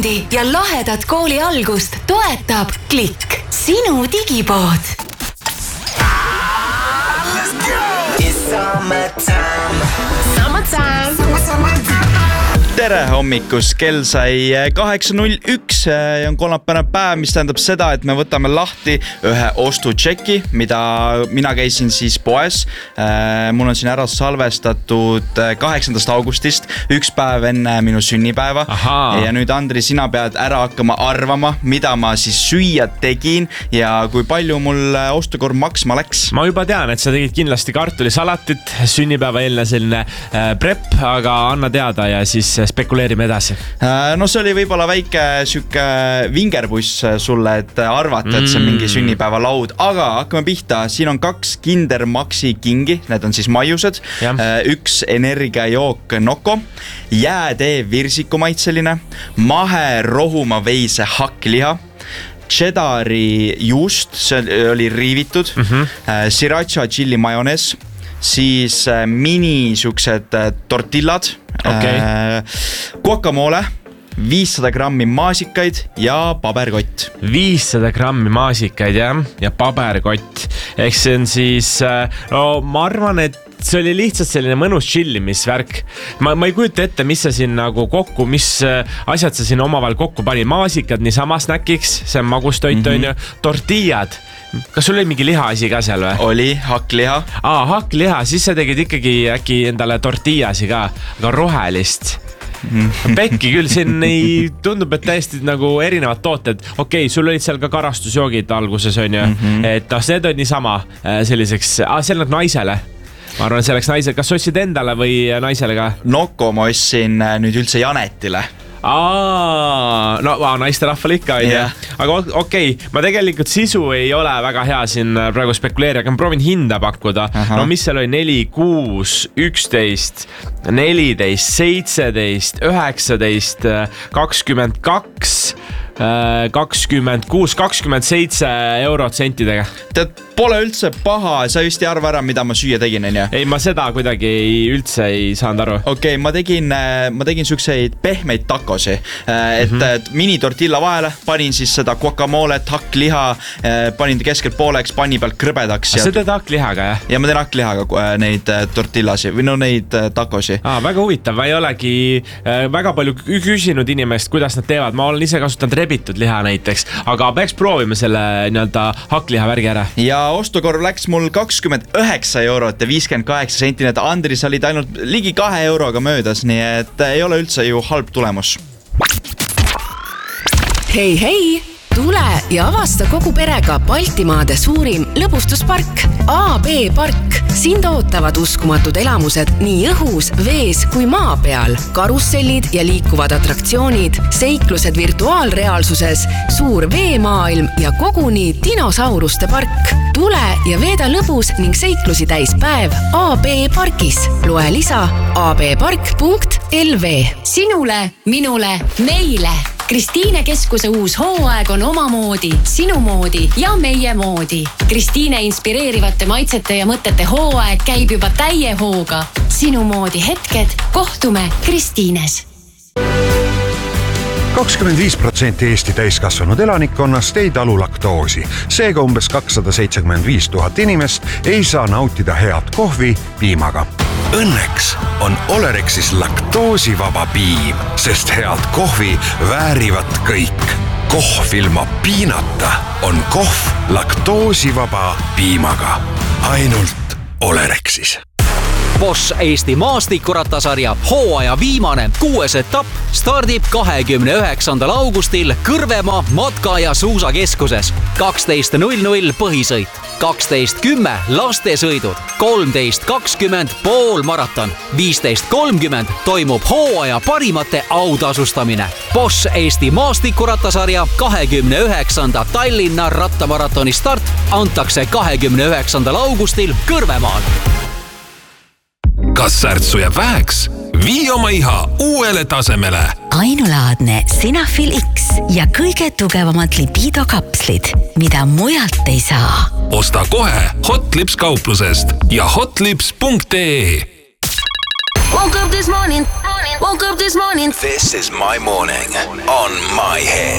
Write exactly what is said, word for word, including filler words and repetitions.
tundi ja lahedat kooli algust toetab Klikk, sinu digipood. It's summertime. Summertime. Tere hommikus, kell sai kaheksa null üks ja on kolmapäevane päev, mis tähendab seda, et me võtame lahti ühe ostutšeki, mida mina käisin siis poes. Mul on siin ära salvestatud kaheksandast augustist, üks päev enne minu sünnipäeva. Aha. Ja nüüd Andri, sina pead ära hakkama arvama, mida ma siis süüa tegin ja kui palju mul ostukorv maksma läks. Ma juba tean, et sa tegid kindlasti kartulisalatit, sünnipäeva eelne selline prep, aga anna teada ja siis spekuleerime edasi. No see oli võib-olla väike süke vingerbuss sulle, et arvata, et see on mingi sünnipäeva laud, aga hakkame pihta. Siin on kaks Kinder Maxi kingi, need on siis maiused, ja. Üks energiajook Noko, jäätee virsikumaitseline, mahe rohuma veise hakkliha, cheddari juust, see oli riivitud, mm-hmm. sriracha chili majonees, siis mini suksed tortillad, okay. guacamole, viissada grammi maasikaid ja paberkott. viissada grammi maasikaid ja, ja paberkott. Ehk see on siis, no ma arvan, et see oli lihtsalt selline mõnus chillimisvärk. Ma, ma ei kujuta ette, mis sa siin nagu kokku, mis asjad sa siin omavahel kokku pani. Maasikad niisama snäkiks, see on magustoit, mm-hmm. on ju. Tortillad. Kas sul oli mingi lihaasi ka seal või? Oli, hakkliha. Aa, hakkliha, siis sa tegid ikkagi äkki endale tortillasi ka, aga rohelist. Mm. Pekki küll, siin ei tundub, et täiesti nagu erinevad tooted. Okei, okay, sul olid seal ka karastusjoogid alguses, on ju. Mm-hmm. Et noh, see on niisama selliseks, ah, see on naisele. Ma arvan, selleks naisele, kas ostsid endale või naisele ka? Noko ma ostsin nüüd üldse Janetile. Aa, no naiste rahval ikka, yeah. Aga okei, okay, ma tegelikult sisu ei ole väga hea siin praegu spekuleerida, aga ma proovin hinda pakkuda. Aha. No mis seal oli? neli, kuus, üksteist, neliteist, seitseteist, üheksateist, kakskümmend kaks, kakskümmend kuus, kakskümmend seitse eurot sentidega. Tead, pole üldse paha, sa just ei arva ära, mida ma süüa tegin, on ju? Ei, ma seda kuidagi ei, üldse ei saanud aru. Okei, okay, ma tegin, ma tegin sükseid pehmeid takosi, et mm-hmm. mini tortilla vahele, panin siis seda guacamolet, hakkliha, panin keskelt pooleks, panni pealt krõbedaks. Ja... sa teed hakklihaga, jah? Ja ma teen hakklihaga neid tortillasi või no neid takosi. Aa, väga huvitav, ma ei olegi väga palju küsinud inimest, kuidas nad teevad. Ma olen ise kasutanud rebitud liha näiteks, aga peaks proovima selle nii-öelda hakkliha värgi ära. Ja ostukorv läks mul kakskümmend üheksa eurot ja viiskümmend kaheksa senti, et Andri, sa olid ainult ligi kahe euroga möödas, nii et ei ole üldse ju halb tulemus. Hei, hei! Tule ja avasta kogu perega Baltimaade suurim lõbustuspark A B Park. Sind ootavad uskumatud elamused nii õhus, vees kui maa peal. Karussellid ja liikuvad atraktsioonid, seiklused virtuaalreaalsuses, suur veemaailm ja koguni dinosauruste park. Tule ja veeda lõbus ning seiklusi täis päev A B Parkis. Loe lisa a b park punkt l v. Sinule, minule, meile. Kristiine keskuse uus hooaeg on omamoodi, sinu moodi ja meie moodi. Kristiine inspireerivate maitsete ja mõtete hooaeg käib juba täie hooga. Sinu moodi hetked, kohtume Kristiines. kakskümmend viis protsenti Eesti täiskasvanud elanikkonnast ei talu laktoosi. Seega umbes kakssada seitsekümmend viis tuhat inimest ei saa nautida head kohvi piimaga. Õnneks on Olerexis laktoosivaba piim, sest head kohvi väärivad kõik. Kohv ilma piinata on kohv laktoosivaba piimaga. Ainult Olerexis. Bosch Eesti maastikurattasarja hooaja viimane kuues etapp stardib kahekümne üheksandal augustil Kõrvemaa matka- ja suusakeskuses. kaksteist null null põhisõit, kaksteist kümme lastesõidud, kolmteist kakskümmend poolmaraton, viisteist kolmkümmend toimub hooaja parimate autasustamine. Bosch Eesti maastikurattasarja kahekümne üheksanda Tallinna rattamaratoni start antakse kahekümne üheksandal augustil Kõrvemaal. Kas särtsu jääb väheks? Vii oma iha uuele tasemele. Ainulaadne Sinafil X ja kõige tugevamad lipidokapslid, mida mujalt ei saa. Osta kohe Hotlips kauplusest ja hotlips punkt ee. Woke up this morning, morning. Woke up this morning. This is my morning on my head.